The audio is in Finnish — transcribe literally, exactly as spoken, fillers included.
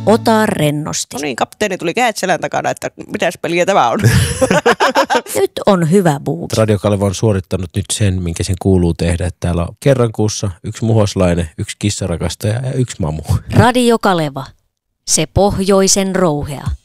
Ota rennosti. No niin, kapteeni tuli kädet selän takana, että mitäs peliä tämä on. Nyt on hyvä buuki. Radio Kaleva on suorittanut nyt sen, minkä sen kuuluu tehdä. Että täällä on kerran kuussa yksi muhoslainen, yksi kissarakastaja ja yksi mamu. Radio Kaleva. Se pohjoisen rouhea.